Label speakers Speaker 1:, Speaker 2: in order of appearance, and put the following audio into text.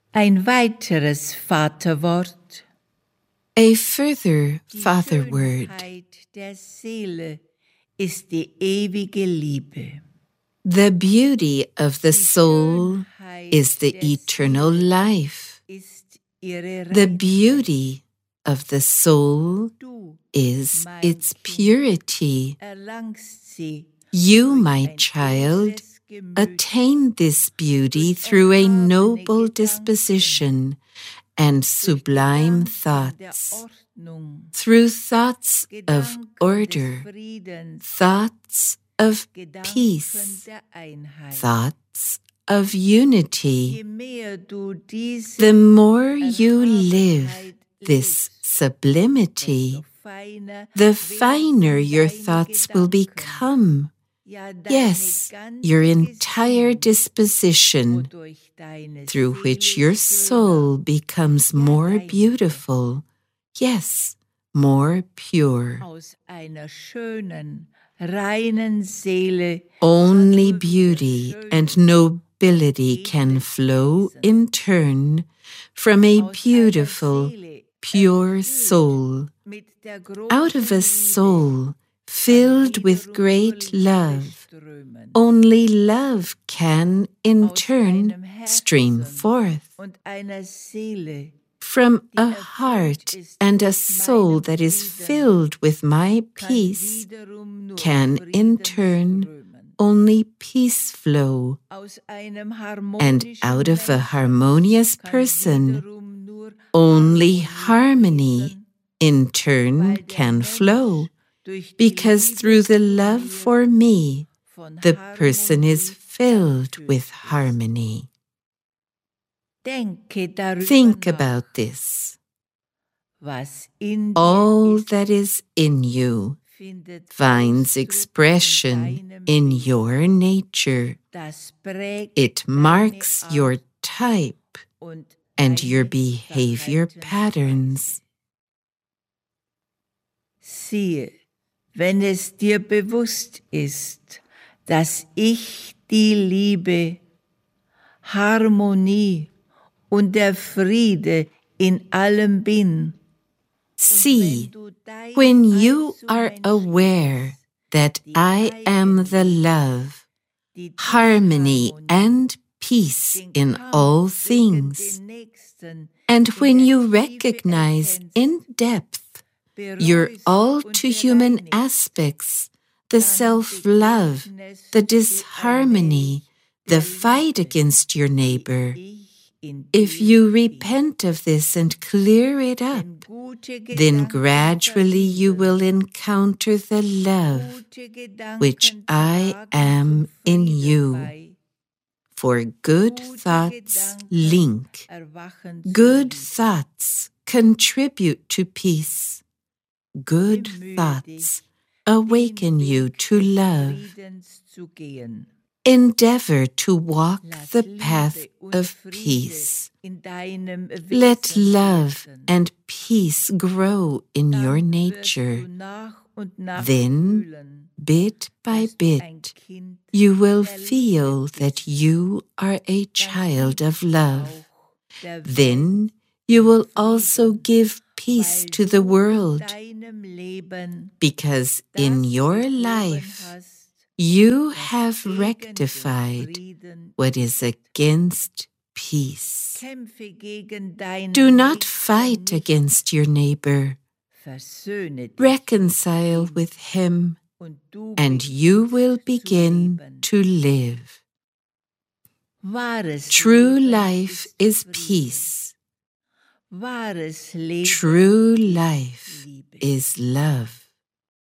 Speaker 1: Ein weiteres Vaterwort.
Speaker 2: A further Father
Speaker 1: Die
Speaker 2: word.
Speaker 1: Schönheit der Seele ist die ewige Liebe.
Speaker 2: The beauty of the soul is the eternal life.
Speaker 1: Ist ihre
Speaker 2: The
Speaker 1: Reinheit.
Speaker 2: beauty of the soul
Speaker 1: Du,
Speaker 2: is
Speaker 1: mein
Speaker 2: its
Speaker 1: Kind,
Speaker 2: purity.
Speaker 1: erlangst sie
Speaker 2: You,
Speaker 1: durch
Speaker 2: my
Speaker 1: ein
Speaker 2: child,
Speaker 1: edles Gemüt,
Speaker 2: attain this beauty
Speaker 1: durch
Speaker 2: through a
Speaker 1: erhabene
Speaker 2: noble
Speaker 1: Gedanken
Speaker 2: disposition and
Speaker 1: durch
Speaker 2: sublime
Speaker 1: Gedanken der
Speaker 2: thoughts,
Speaker 1: Ordnung,
Speaker 2: through thoughts of
Speaker 1: Gedanken
Speaker 2: order,
Speaker 1: des Friedens,
Speaker 2: thoughts of
Speaker 1: Gedanken
Speaker 2: peace,
Speaker 1: der Einheit.
Speaker 2: thoughts of unity.
Speaker 1: Je mehr du diese
Speaker 2: The more you live
Speaker 1: Erhabenheit
Speaker 2: this
Speaker 1: lebst,
Speaker 2: sublimity,
Speaker 1: desto feiner
Speaker 2: the
Speaker 1: werden
Speaker 2: finer your
Speaker 1: deine
Speaker 2: thoughts will
Speaker 1: Gedanken.
Speaker 2: become.
Speaker 1: Ja, deine
Speaker 2: Yes,
Speaker 1: ganze
Speaker 2: your entire
Speaker 1: Gesinnung,
Speaker 2: disposition,
Speaker 1: wodurch deine
Speaker 2: through which
Speaker 1: Seele
Speaker 2: your
Speaker 1: schöner,
Speaker 2: soul becomes
Speaker 1: ja,
Speaker 2: more
Speaker 1: reinlicher,
Speaker 2: beautiful. Yes, more pure.
Speaker 1: aus einer schönen, reinen Seele
Speaker 2: Only
Speaker 1: kann nur wieder
Speaker 2: beauty and
Speaker 1: schönes,
Speaker 2: nobility can
Speaker 1: edles
Speaker 2: flow
Speaker 1: Wesen.
Speaker 2: in turn from a
Speaker 1: Aus einer
Speaker 2: beautiful,
Speaker 1: Seele
Speaker 2: pure
Speaker 1: erfüllt
Speaker 2: soul,
Speaker 1: mit der
Speaker 2: out of a
Speaker 1: großen Liebe
Speaker 2: soul
Speaker 1: kann
Speaker 2: filled with
Speaker 1: wiederum nur
Speaker 2: great
Speaker 1: Liebe
Speaker 2: love.
Speaker 1: strömen.
Speaker 2: Only love can, in
Speaker 1: Aus
Speaker 2: turn,
Speaker 1: einem
Speaker 2: stream
Speaker 1: Herzen
Speaker 2: forth.
Speaker 1: und einer Seele,
Speaker 2: From
Speaker 1: die
Speaker 2: a
Speaker 1: erfüllt
Speaker 2: heart
Speaker 1: ist
Speaker 2: and a
Speaker 1: mit
Speaker 2: soul
Speaker 1: meinem
Speaker 2: that is
Speaker 1: Frieden,
Speaker 2: filled with my
Speaker 1: kann
Speaker 2: peace
Speaker 1: wiederum nur
Speaker 2: can, in
Speaker 1: Frieden
Speaker 2: turn,
Speaker 1: strömen.
Speaker 2: only peace flow.
Speaker 1: Aus einem
Speaker 2: And
Speaker 1: harmonischen
Speaker 2: out of a
Speaker 1: Menschen
Speaker 2: harmonious
Speaker 1: kann
Speaker 2: person,
Speaker 1: wiederum nur
Speaker 2: only
Speaker 1: Harmonie
Speaker 2: harmony, in turn,
Speaker 1: weil der
Speaker 2: can
Speaker 1: Mensch
Speaker 2: flow.
Speaker 1: durch die
Speaker 2: Because
Speaker 1: Liebe
Speaker 2: through the
Speaker 1: zu
Speaker 2: love
Speaker 1: mir
Speaker 2: for me,
Speaker 1: von
Speaker 2: the person is
Speaker 1: Harmonie
Speaker 2: filled
Speaker 1: erfüllt
Speaker 2: with
Speaker 1: ist.
Speaker 2: harmony.
Speaker 1: Denke darüber
Speaker 2: Think
Speaker 1: nach,
Speaker 2: about this.
Speaker 1: was in dir
Speaker 2: All
Speaker 1: ist,
Speaker 2: that is in you
Speaker 1: findet
Speaker 2: finds
Speaker 1: Ausdruck in
Speaker 2: expression
Speaker 1: deinem
Speaker 2: in
Speaker 1: Wesen.
Speaker 2: your nature.
Speaker 1: Das prägt
Speaker 2: It
Speaker 1: deine
Speaker 2: marks your
Speaker 1: Art
Speaker 2: type
Speaker 1: und
Speaker 2: and your
Speaker 1: deine
Speaker 2: behavior
Speaker 1: Verhaltensweise.
Speaker 2: patterns.
Speaker 1: Siehe, wenn es dir bewusst ist, dass ich die Liebe, Harmonie und der Friede in allem bin.
Speaker 2: See, when you are aware that I am the love, harmony, and peace in all things, and when you recognize in depth your all-too-human aspects, the self-love, the disharmony, the fight against your neighbor, if you repent of this and clear it up, then gradually you will encounter the love which I am in you. For good thoughts link, good thoughts contribute to peace, good thoughts awaken you to love. Endeavor to walk the path of peace. Let love and peace grow in your nature. Then, bit by bit, you will feel that you are a child of love. Then you will also give peace to the world, because in your life you have rectified what is against peace. Do not fight against your neighbor. Reconcile with him, and you will begin to live. True life is peace. True life is love.